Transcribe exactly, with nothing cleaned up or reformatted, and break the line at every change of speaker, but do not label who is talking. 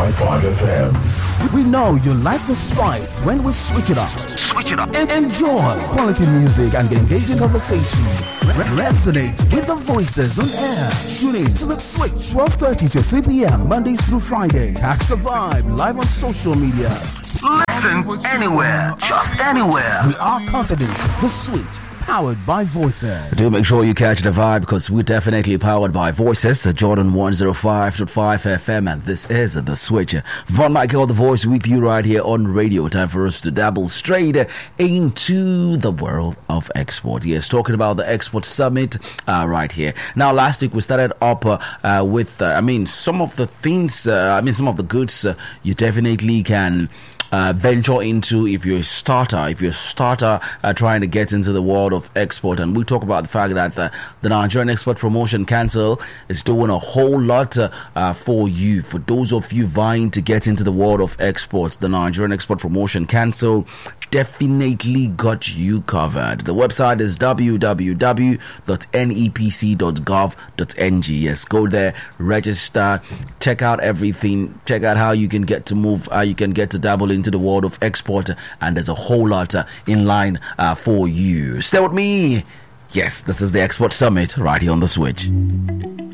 five five F M.
We know you like the spice when we switch it up.
Switch it up.
En- enjoy quality music and engaging conversation. Re- resonate with the voices on air. Tune in to The Switch, twelve thirty to three p.m. Mondays through Friday. Catch the vibe live on social media.
Listen anywhere, just anywhere.
We are confident. The Switch, powered by Voices.
Do make sure you catch the vibe because we're definitely powered by Voices. Jordan one oh five point five F M, and this is The Switch. Von Michael, the voice with you right here on radio. Time for us to dabble straight into the world of export. Yes, talking about the Export Summit uh, right here. Now, last week we started up uh, uh, with, uh, I mean, some of the things, uh, I mean, some of the goods uh, you definitely can Uh, venture into if you're a starter, if you're a starter uh, trying to get into the world of export. And we talk about the fact that uh, the Nigerian Export Promotion Council is doing a whole lot uh, uh, for you. For those of you vying to get into the world of exports, the Nigerian Export Promotion Council definitely got you covered. The website is w w w dot n e p c dot gov dot n g. Yes, go there, register, check out everything, check out how you can get to move, how you can get to dabble into the world of export, and there's a whole lot uh, in line uh, for you. Stay with me. Yes, this is the Export Summit right here on The Switch.